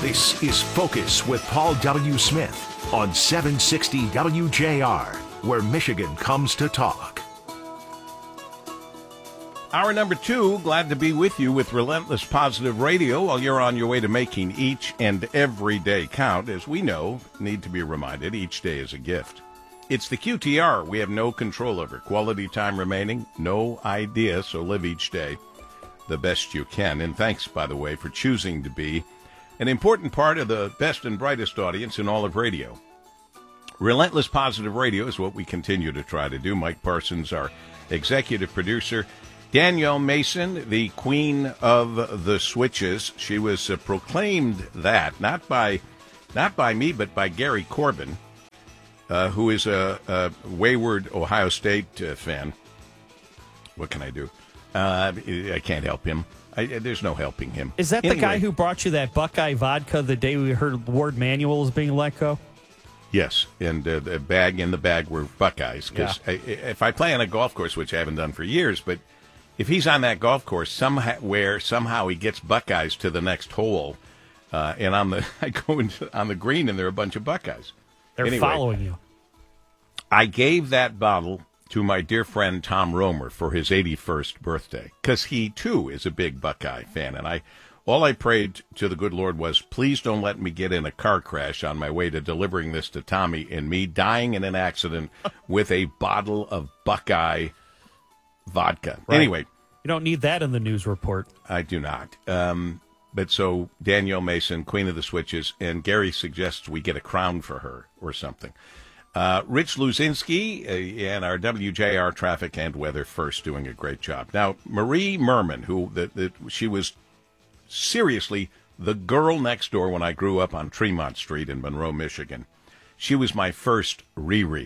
This is Focus with Paul W. Smith on 760 WJR, where Michigan comes to talk. Hour number 2, glad to be with you with Relentless Positive Radio while you're on your way to making each and every day count. As we know, need to be reminded, each day is a gift. It's the QTR we have no control over. Quality time remaining, no idea, so live each day the best you can. And thanks, by the way, for choosing to be an important part of the best and brightest audience in all of radio. Relentless Positive Radio is what we continue to try to do. Mike Parsons, our executive producer. Danielle Mason, the queen of the switches. She was proclaimed that, not by me, but by Gary Corbin, who is a wayward Ohio State fan. What can I do? I can't help him. There's no helping him. Is that the guy who brought you that Buckeye vodka the day we heard Ward Manuel was being let go? Yes, and the bag in the bag were Buckeyes. Because if I play on a golf course, which I haven't done for years, but if he's on that golf course somehow he gets Buckeyes to the next hole, and I go on the green and there are a bunch of Buckeyes. They're following you. I gave that bottle to my dear friend Tom Romer for his 81st birthday, because he, too, is a big Buckeye fan. And all I prayed to the good Lord was, please don't let me get in a car crash on my way to delivering this to Tommy and me dying in an accident with a bottle of Buckeye vodka. Right. Anyway. You don't need that in the news report. I do not. But so Danielle Mason, Queen of the Switches, and Gary suggests we get a crown for her or something. Rich Luzinski and our WJR traffic and weather first doing a great job. Now, Marie Merman, she was seriously the girl next door when I grew up on Tremont Street in Monroe, Michigan. She was my first Riri.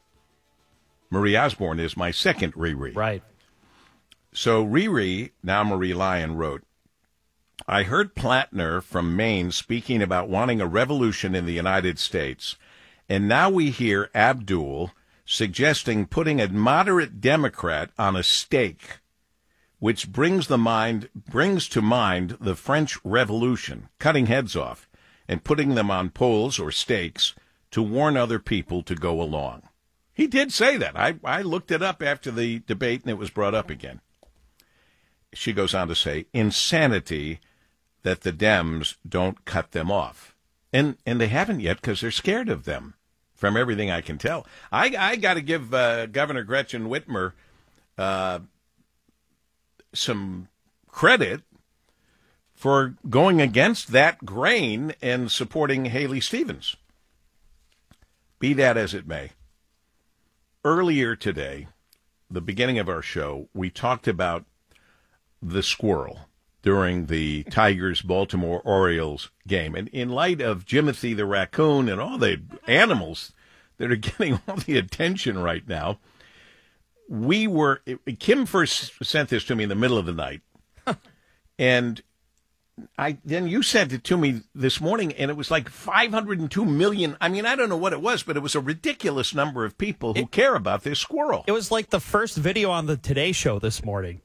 Marie Osborne is my second Riri. Right. So Riri, now Marie Lyon, wrote, I heard Plattner from Maine speaking about wanting a revolution in the United States. And now we hear Abdul suggesting putting a moderate Democrat on a stake, which brings to mind the French Revolution, cutting heads off and putting them on poles or stakes to warn other people to go along. He did say that. I looked it up after the debate, and it was brought up again. She goes on to say, insanity that the Dems don't cut them off. And they haven't yet because they're scared of them, from everything I can tell. I got to give Governor Gretchen Whitmer some credit for going against that grain and supporting Haley Stevens. Be that as it may. Earlier today, the beginning of our show, we talked about the squirrel during the Tigers-Baltimore Orioles game. And in light of Jimothy the raccoon and all the animals that are getting all the attention right now, Kim first sent this to me in the middle of the night. And then you sent it to me this morning, and it was like 502 million. I mean, I don't know what it was, but it was a ridiculous number of people who care about this squirrel. It was like the first video on the Today Show this morning.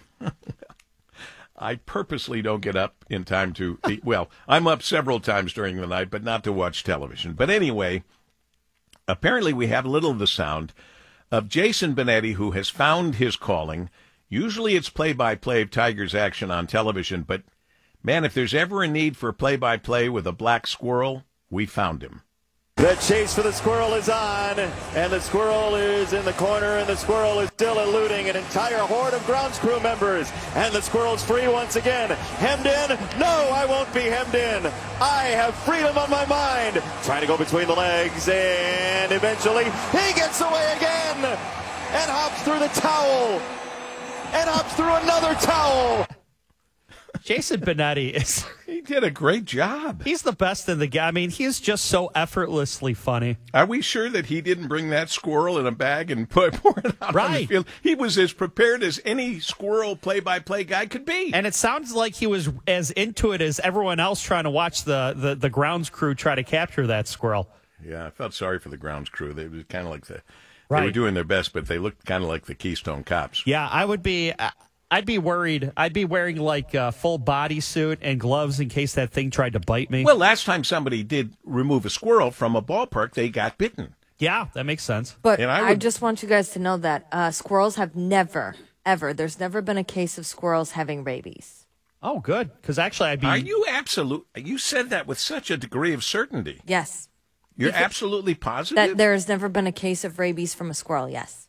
I purposely don't get up in time to eat. Well, I'm up several times during the night, but not to watch television. But anyway, apparently we have a little of the sound of Jason Benetti, who has found his calling. Usually it's play-by-play of Tigers action on television, but, man, if there's ever a need for play-by-play with a black squirrel, we found him. The chase for the squirrel is on, and the squirrel is in the corner, and the squirrel is still eluding an entire horde of grounds crew members. And the squirrel's free once again. Hemmed in? No, I won't be hemmed in. I have freedom on my mind. Trying to go between the legs, and eventually he gets away again and hops through the towel and hops through another towel. Jason Benetti is... He did a great job. He's the best in the game. I mean, he's just so effortlessly funny. Are we sure that he didn't bring that squirrel in a bag and pour it out on the field? He was as prepared as any squirrel play-by-play guy could be. And it sounds like he was as into it as everyone else trying to watch the grounds crew try to capture that squirrel. Yeah, I felt sorry for the grounds crew. They were kind of like they were doing their best, but they looked kind of like the Keystone Cops. Yeah, I would be... I'd be worried. I'd be wearing like a full bodysuit and gloves in case that thing tried to bite me. Well, last time somebody did remove a squirrel from a ballpark, they got bitten. Yeah, that makes sense. But And I just want you guys to know that squirrels have never, ever, there's never been a case of squirrels having rabies. Oh, good. Because actually, I'd be. Are you absolute? You said that with such a degree of certainty. Yes. You're absolutely positive? That there has never been a case of rabies from a squirrel, yes.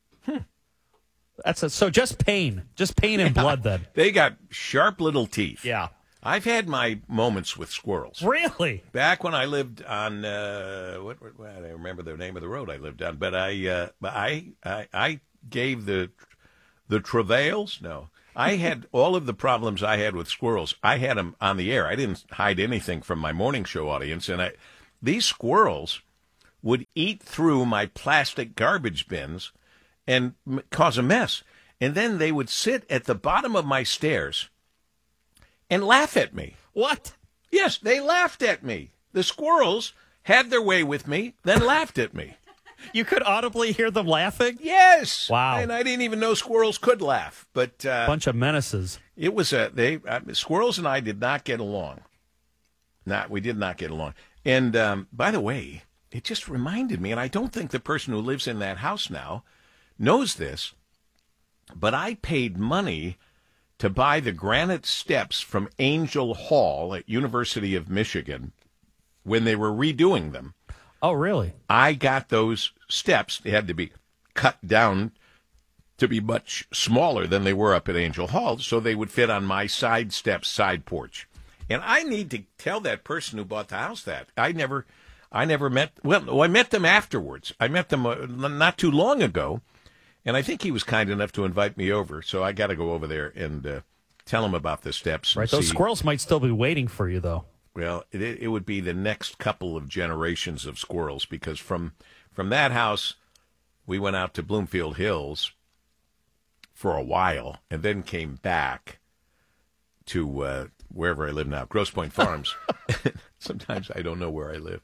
So just pain and blood then. They got sharp little teeth. Yeah. I've had my moments with squirrels. Really? Back when I lived on I don't remember the name of the road I lived on, but I gave the travails. No, I had all of the problems I had with squirrels. I had them on the air. I didn't hide anything from my morning show audience, and these squirrels would eat through my plastic garbage bins and cause a mess. And then they would sit at the bottom of my stairs and laugh at me. What? Yes, they laughed at me. The squirrels had their way with me, then laughed at me. You could audibly hear them laughing? Yes. Wow. And I didn't even know squirrels could laugh. But Bunch of menaces. it was squirrels and I did not get along. We did not get along. And by the way, it just reminded me, and I don't think the person who lives in that house now knows this, but I paid money to buy the granite steps from Angel Hall at University of Michigan when they were redoing them. Oh, really? I got those steps. They had to be cut down to be much smaller than they were up at Angel Hall, so they would fit on my side steps, side porch. And I need to tell that person who bought the house that. I never met, I met them afterwards. I met them not too long ago, and I think he was kind enough to invite me over, so I got to go over there and tell him about the steps. Right, those squirrels might still be waiting for you, though. Well, it would be the next couple of generations of squirrels, because from that house, we went out to Bloomfield Hills for a while, and then came back to wherever I live now, Grosse Pointe Farms. Sometimes I don't know where I live.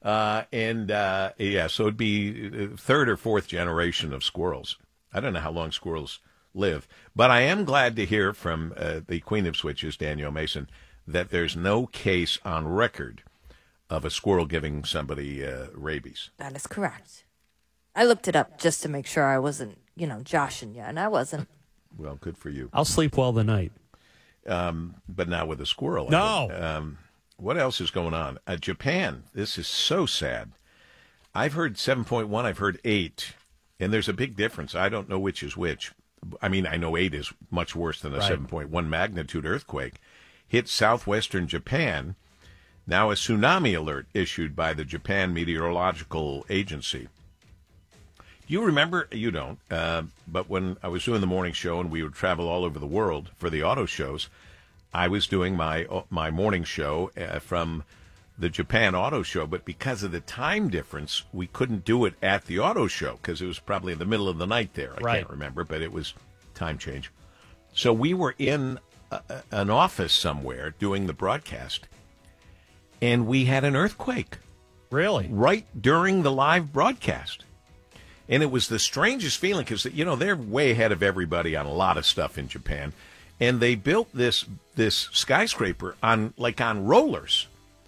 So it'd be third or fourth generation of squirrels. I don't know how long squirrels live, but I am glad to hear from the Queen of Switches, Danielle Mason, that there's no case on record of a squirrel giving somebody rabies. That is correct. I looked it up just to make sure I wasn't, joshing you, and I wasn't. Well, good for you. I'll sleep well tonight. But not with a squirrel. No. What else is going on? Japan. This is so sad. I've heard 7.1. I've heard 8. And there's a big difference. I don't know which is which. I mean, I know 8 is much worse than a 7.1 magnitude earthquake. Hit southwestern Japan. Now a tsunami alert issued by the Japan Meteorological Agency. You remember? You don't. But when I was doing the morning show and we would travel all over the world for the auto shows, I was doing my morning show from the Japan Auto Show, but because of the time difference, we couldn't do it at the auto show because it was probably in the middle of the night there. I can't remember, but it was time change. So we were in an office somewhere doing the broadcast, and we had an earthquake. Really? Right during the live broadcast. And it was the strangest feeling because, they're way ahead of everybody on a lot of stuff in Japan. And they built this skyscraper on rollers.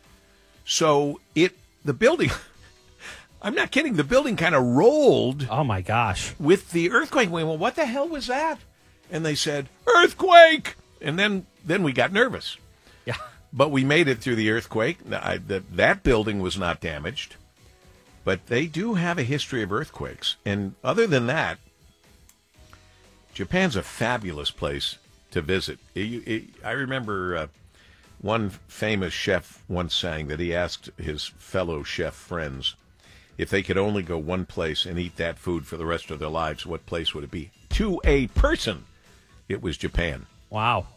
So the building, I'm not kidding, the building kind of rolled. Oh, my gosh. With the earthquake. We went, well, what the hell was that? And they said, earthquake! And then we got nervous. Yeah. But we made it through the earthquake. That building was not damaged. But they do have a history of earthquakes. And other than that, Japan's a fabulous place to visit. I remember one famous chef once saying that he asked his fellow chef friends if they could only go one place and eat that food for the rest of their lives, what place would it be? To a person, it was Japan. Wow.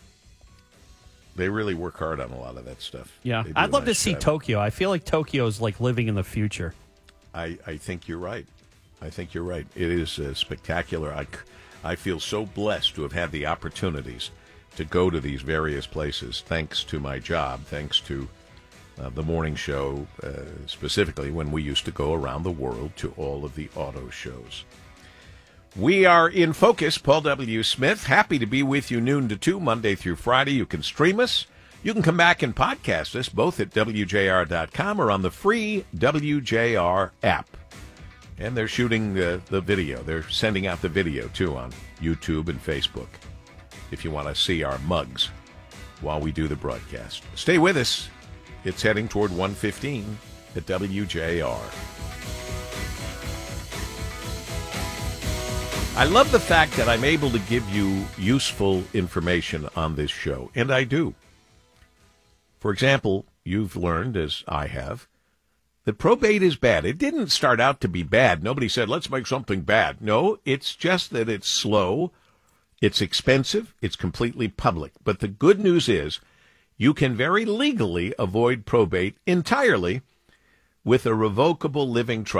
They really work hard on a lot of that stuff. Yeah. I'd love to see Tokyo. I feel like Tokyo is like living in the future. I think you're right. I think you're right. It is spectacular. I feel so blessed to have had the opportunities to go to these various places, thanks to my job, thanks to the morning show, specifically when we used to go around the world to all of the auto shows. We are in focus. Paul W. Smith, happy to be with you noon to 2, Monday through Friday. You can stream us. You can come back and podcast us both at WJR.com or on the free WJR app. And they're shooting the video. They're sending out the video, too, on YouTube and Facebook, if you want to see our mugs while we do the broadcast. Stay with us. It's heading toward 1:15 at WJR. I love the fact that I'm able to give you useful information on this show, and I do. For example, you've learned, as I have, that probate is bad. It didn't start out to be bad. Nobody said, let's make something bad. No, it's just that it's slow, it's expensive, it's completely public. But the good news is you can very legally avoid probate entirely with a revocable living trust.